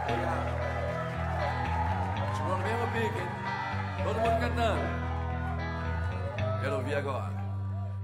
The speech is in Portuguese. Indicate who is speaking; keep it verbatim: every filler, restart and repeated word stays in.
Speaker 1: Chegou no mesmo pique, hein? Todo mundo cantando. Quero ouvir agora.